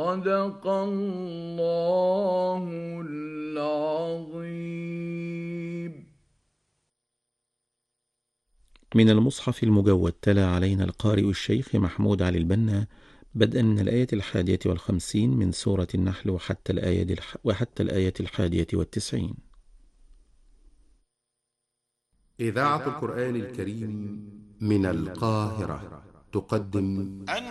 صدق الله العظيم. من المصحف المجود تلا علينا القارئ الشيخ محمود علي البنا بدءا من الآية 51 من سورة النحل وحتى الآية 91. إذاعة القرآن الكريم من القاهرة تقدم